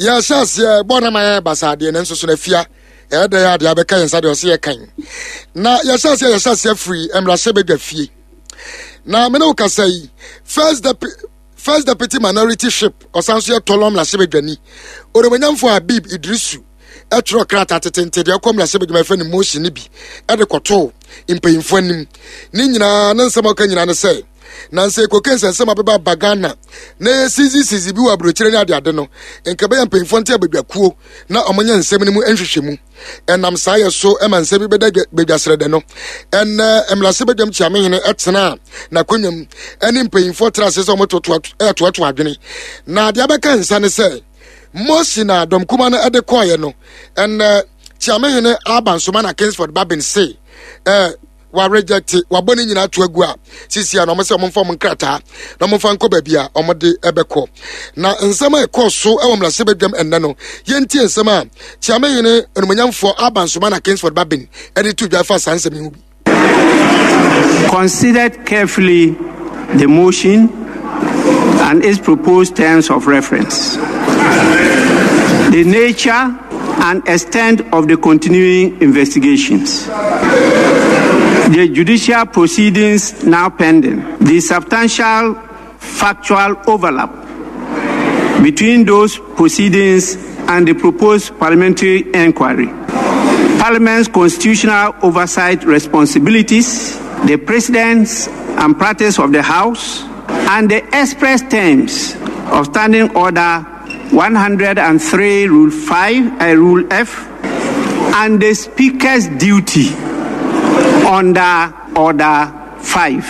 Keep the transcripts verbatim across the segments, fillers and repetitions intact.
Yes, yes, yeah, Bonama Basadi and Susufia, Eda, the Abeka and Sadio Kan. Now, yes, yes, yes, yes, free, and Rasebe the fee. Now, Menoka say, first the first deputy minority ship, or Sansia Tolom La Sebegani, or when I'm for Abib Idrisu, Etrocrat at the Tented, come La Sebeg, my friend Moshi Nibi, at the Coto, in paying for him. Nina, Nansamokan, say. Nancy Cockens and some about Bagana. Ne Sisi Sisi Bua Bruchena de Adeno, and Cabayan Paying Fonte be a cool, now Amanian Seminimu Entrishimu, and I'm Saya so Eman Sebi Begasredeno, and Emla Sebedem Chamin Etsana, Nakunyum, and in paying four trusses on to air to Atwagini. Now the Abakan San say, Mosina Dom Kumana at the Koyano, and Chamin Aban Sumana Kingsford Babin say, eh. Wa reject wa boni nyina to agua sisi ya no mo se mo fam nkrata no mo fan ko babia o mo de ebeko na nsema e koso e wo mlase bedwam enne no yenti nsema chiamehene enumanyamfo abansoma na Kingsford Babin edi to dwa fa sansem hu bi. Considered carefully the motion and its proposed terms of reference, the nature and extent of the continuing investigations, the judicial proceedings now pending, the substantial factual overlap between those proceedings and the proposed parliamentary inquiry, Parliament's constitutional oversight responsibilities, the precedents and practice of the House, and the express terms of Standing Order one hundred three, Rule five, uh, Rule F, and the Speaker's duty under Order five.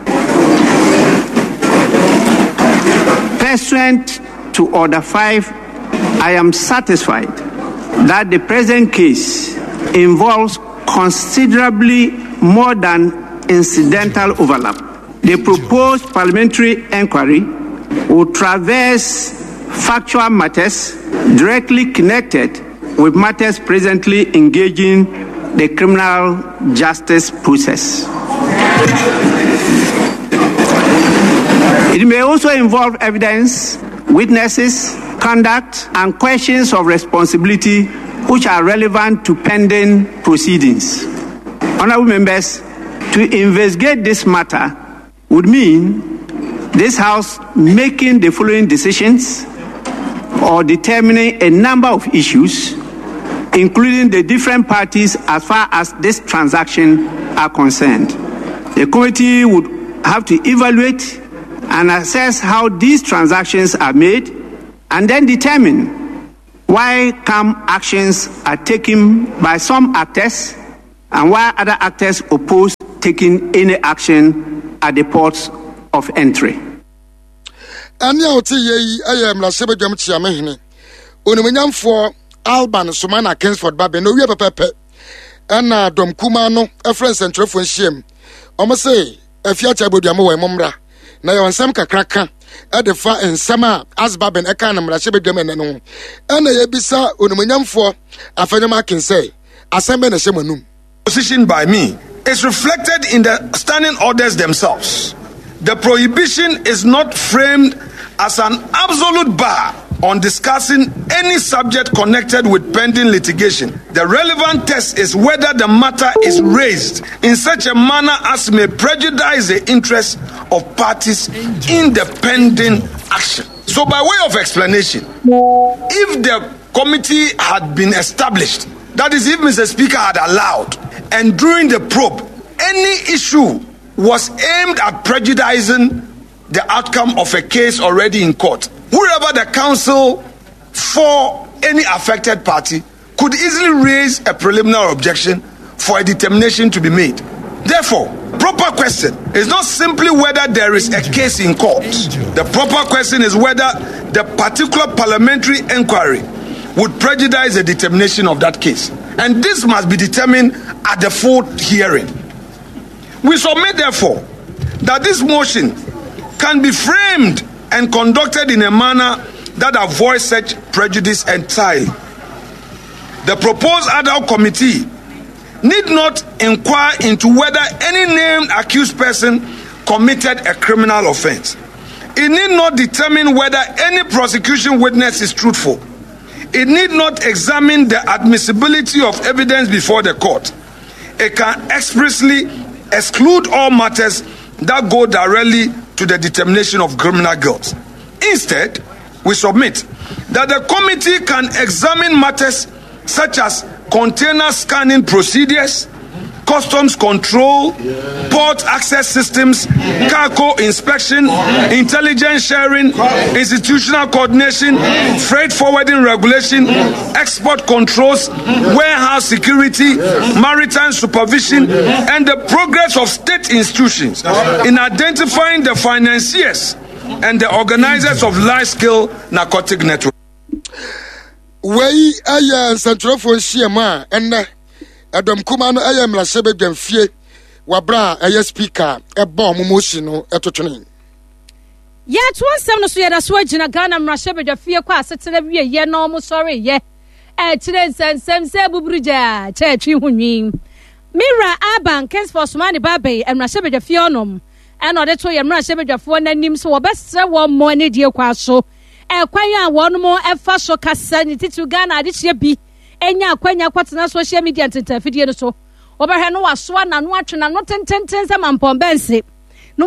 Pursuant to Order five, I am satisfied that the present case involves considerably more than incidental overlap. The proposed parliamentary inquiry will traverse factual matters directly connected with matters presently engaging the criminal justice process. It may also involve evidence, witnesses, conduct, and questions of responsibility which are relevant to pending proceedings. Honorable members, to investigate this matter would mean this House making the following decisions or determining a number of issues, including the different parties as far as this transaction are concerned. The committee would have to evaluate and assess how these transactions are made and then determine why calm actions are taken by some actors and why other actors oppose taking any action at the ports of entry. Anya oti ye ayem la sebedwam chiamehene onumnyamfo Alban Sumana Kingsford Babin no wie pepepe ana dom kuma no efren centrofo nhiem omo say afiacha boduamo we momra na ye onsem kakraka e de fa ensem a asbaben e kan mra sebedwam ene no ana ye bisa onumnyamfo afanyama kin say asembe na hyemanum. Position by me is reflected in the standing orders themselves. The prohibition is not framed as an absolute bar on discussing any subject connected with pending litigation. The relevant test is whether the matter is raised in such a manner as may prejudice the interests of parties in the pending action. So by way of explanation, if the committee had been established, that is if Mister Speaker had allowed, and during the probe, any issue was aimed at prejudicing the outcome of a case already in court, wherever the counsel for any affected party could easily raise a preliminary objection for a determination to be made. Therefore, proper question is not simply whether there is a case in court. The proper question is whether the particular parliamentary inquiry would prejudice the determination of that case. And this must be determined at the full hearing. We submit, therefore, that this motion can be framed and conducted in a manner that avoids such prejudice entirely. The proposed ad hoc committee need not inquire into whether any named accused person committed a criminal offense. It need not determine whether any prosecution witness is truthful. it need not examine the admissibility of evidence before the court. It can expressly exclude all matters that go directly to the determination of criminal guilt. Instead, we submit that the committee can examine matters such as container scanning procedures, customs control, port access systems, cargo inspection, intelligence sharing, institutional coordination, freight forwarding regulation, export controls, warehouse security, maritime supervision, and the progress of state institutions in identifying the financiers and the organizers of large-scale narcotic networks. Wey aya santrofo shiema enne Adam kuma no aya mlasebe dwamfie wabra aya speaker ebo momoshi no etotwene ya to asem no so ya da so agina Ghana mrasebe dwafie kwa asetena wie ye no mo sorry ye e kire nsensem se buburuja che atwi hunwi Mira Aban Kens for Somani Babe and mrasebe dwafie onom e no de to ye mrasebe dwafo nanim so wobesre wo mo ne die kwa so e kwan ya wo no mo e fa so kasa ni titu Ghana ade hye bi enya kwanya kwatena social media ntentafidie no so oberhe no wasoa na no atwena no tententen se mampombense no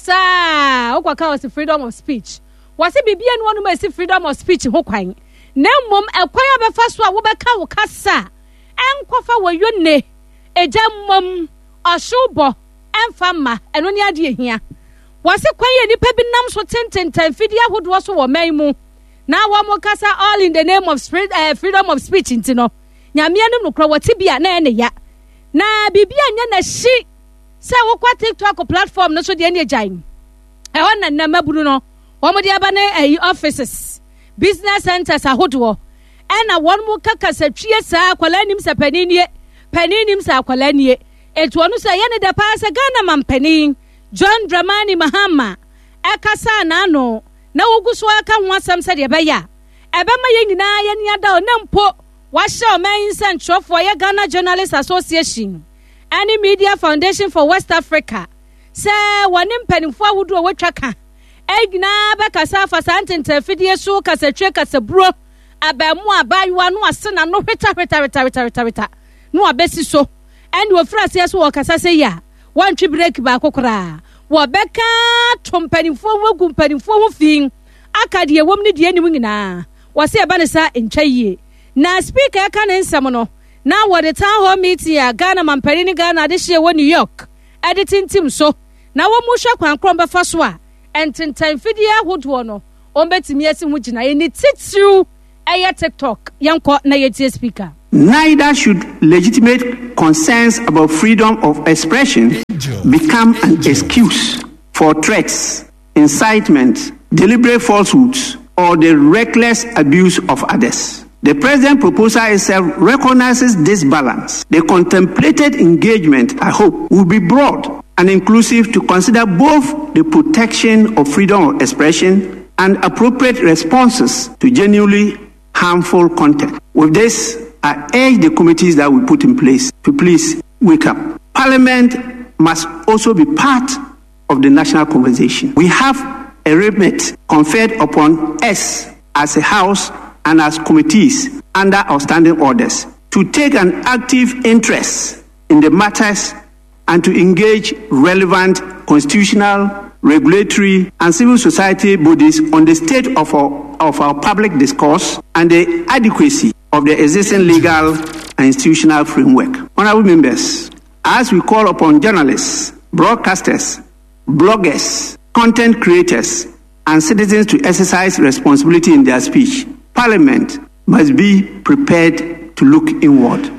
wakasa okwaka was freedom of speech wase bibia no no masi freedom of speech ho kwan na mmom ekwan abefa so a wo beka wo kasa enkofa woyone eja mmom asubo emfama eno ne ade ehia wase kwan ye nipa bi nam so tententen fidie ahodo so wo man mu na wa mo kasa all in the name of spirit, uh, freedom of speech intino nyame anum no kro wati bia na ene ya na bibia nya na shi se wo kwa TikTok platform no so de ene gyan e ho na na maburu no wo mo de aba na eh, offices business centers ahodo e na won mo kaka satwie sa akwala nim sa panini panini nim sa akwala nie etu onu sa ye ne de pa sa Ghana man panin John Dramani Mahama e kasa na no na woguso aka ho asem se de beya ebema ye nyina ye ne ada na mpo wa hye man sentrofo ye Ghana Journalists Association and Media Foundation for West Africa se woni mpanimfo awudu wotwa ka egina be kasa fa santenta fidie so kasa twe kasa buro abamu abaywa no ase na no hweta hweta hweta hweta hweta no abesi so and wo frase so wo kasa se ya one trip break ba kokora wabeka tompanimfo wagu mpanimfo ho fin akade ewom ne de anim nyina wase eba ne sa entwaye na speaker aka ne nsam no na wode town hall meeting ya Ghana mampani ni Ghana de hye wo New York editing team so na wo mu hwa kwankron befa so a ententan fidie ahodo no ombetimi esi hu gina ye ni titru eye TikTok yanko na ye tie speaker. Neither should legitimate concerns about freedom of expression become an excuse for threats, incitement, deliberate falsehoods, or the reckless abuse of others. The President's proposal itself recognizes this balance. The contemplated engagement, I hope, will be broad and inclusive to consider both the protection of freedom of expression and appropriate responses to genuinely harmful content. With this, I urge the committees that we put in place to please wake up. Parliament must also be part of the national conversation. We have a remit conferred upon us as a house and as committees under outstanding orders to take an active interest in the matters and to engage relevant constitutional, regulatory, and civil society bodies on the state of our, of our public discourse and the adequacy of the existing legal and institutional framework. Honorable members, as we call upon journalists, broadcasters, bloggers, content creators, and citizens to exercise responsibility in their speech, Parliament must be prepared to look inward.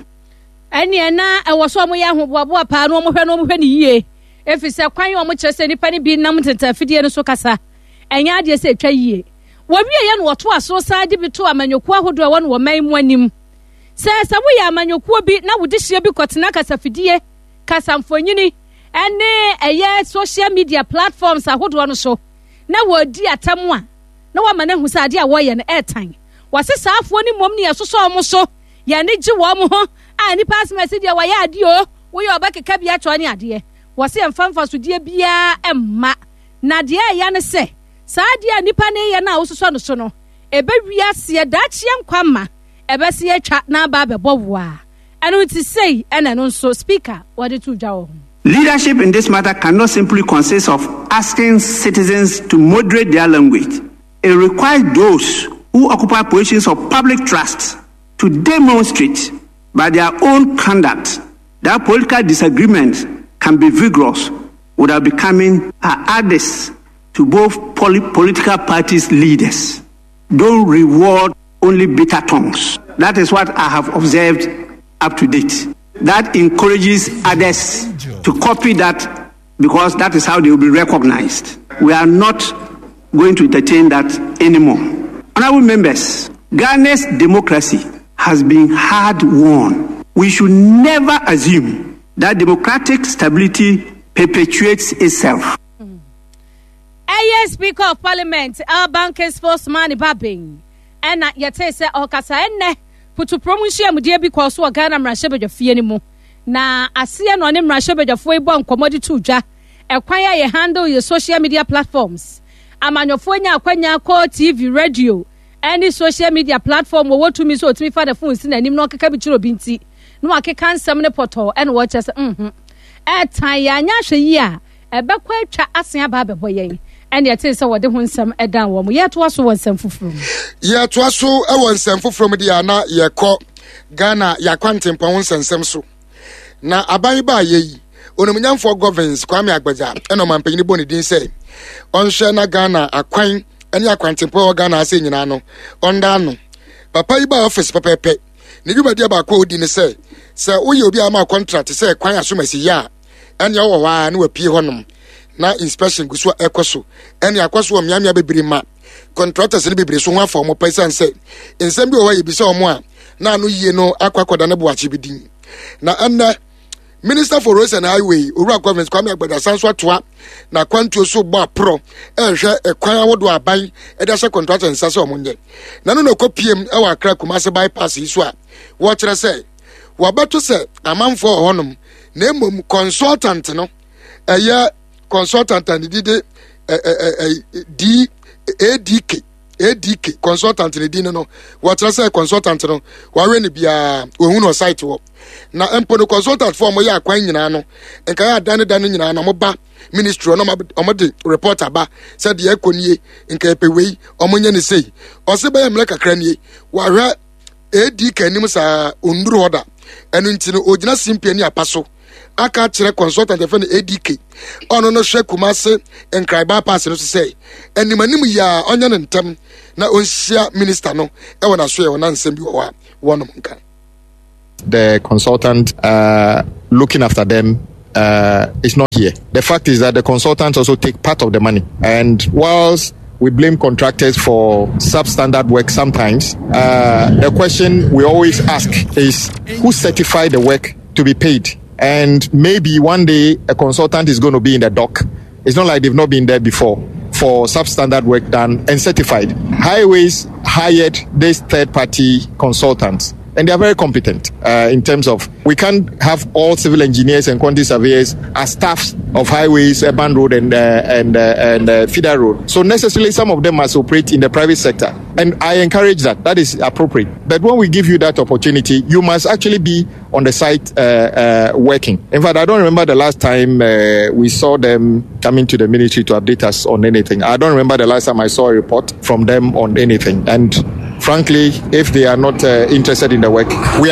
Eni na e wo so mo ya hoboabo pa no mo hwe no mo hwe ni yie efise kwan yo mo kyerese nipa ni bi nam tenta fidie no so kasa enya ade se twa yie wo wie ye no wo to aso sa de bi to amanyoku ahodo wo no wo man mu anim se se wo ya amanyoku bi na wo de hye bi kotena kasa fidie kasa mfonyini ene eye social media platforms ahodo no so na wo di atamu a na wo ma na hu sa ade a wo ye no airtime wase saafo ni mom ne yesoso mo so ya ne gi wo mo ho a ni pass message ya wa ya ade o wo ye obakeka bia cho ne ade wase emfamfa so die bia emma na de ya ne se sa ade a nipa ne ye na wo soso no so no ebe wiase dachi enkwama ebe se atwa na ba bebo wo a eno ti say ena no so speaker what to jawo. Leadership in this matter cannot simply consist of asking citizens to moderate their language. It requires those who occupy positions of public trust to demonstrate by their own conduct that political disagreements can be vigorous without becoming addicts to both poly- political parties' leaders. Don't reward only bitter tongues. That is what I have observed up to date. That encourages others to copy that because that is how they will be recognized. We are not going to entertain that anymore. Honorable members, Ghana's democracy has been hard won. We should never assume that democratic stability perpetuates itself. Mm. A Speaker of Parliament, Albanke spokesman Babing, and yete se okasa enne putu promotion mudie bi kwa so Ghana mrahye fie ni mu na asia no ne mrahye bedwafo ebo nkomodi tuja ekwan ya ye handle your social media platforms amanyofo nya akwanya ko T V radio any social media platform wo tumi so tumi fa the phone si na nim no keka bi chiro binti no akeka nsem ne poto and watch us mhm e tan ya nya hwe yi a ebekwa atwa asen aba bebo yen and yet say what the hunsam edan wo yet was one sem fufrum yet was so e won sem fufrum dia na ye ko Ghana ya kwantempa hunsensem so na aban ba ye onomnyamfo governance Kwame Agbaja eno mampanyini boni din say onhwe na Ghana akwan ene akwantempa o Ghana ase nyina no onda no papa yi ba office pepepe ne dwumadi ba kwa odi ne say say oye obi ama contract say kwan asomasi ya ene wo wa na wapie honom na inspection guso ekoso ene akoso o miamia bebiri ma contractors ne bebiri so ho afa mo pesa nse nsem bi o wa ye bi se o mo a na anu yie no akwakoda ne boache bidin na enne Minister for Roads and Highway Owura Government Kwame Agbaja sanso toa na kwantuo so gba pro ehwe ekwan awodo aban eda se contractor nsase omonye na no no kopiem e wa kra Kumasi bypass iso a wo kire se wo beto se amanfo honom na emom consultant no eye consultant and did D A D K A D K consultant ne din no what say consultant no wa we ne bia ohun no site wo na empo no consultant for mo ya akwan nyina no enka ya dan dan nyina na mo ba ministry no mo de report aba said ye konie enka epewei omonye ne sei o se ba ya mle kakra nie wa hwa A D K nim sa onduru hoda enu ntino ogina simpia ni apaso aka kire consultant e fe na A D K ono no hwe Kumasi enkrai bypass no say animanim ya onye ne ntem na onhia minister no e wona so e wona nsem bi wo a wonom nka. The consultant uh, looking after them uh, is not here. The fact is that the consultants also take part of the money, and whilst we blame contractors for substandard work sometimes, uh, the question we always ask is who certified the work to be paid? And maybe one day a consultant is going to be in the dock. It's not like they've not been there before for substandard work done and certified. Highways hired these third-party consultants, and they are very competent uh, in terms of, we can't have all civil engineers and quantity surveyors as staffs of highways, urban road and uh, and uh, and uh, feeder road. So necessarily some of them must operate in the private sector, and I encourage that. That is appropriate. But when we give you that opportunity, you must actually be on the site uh, uh, working. In fact, I don't remember the last time uh, we saw them coming to the ministry to update us on anything. I don't remember the last time I saw a report from them on anything. And frankly, if they are not uh, interested in the work, we are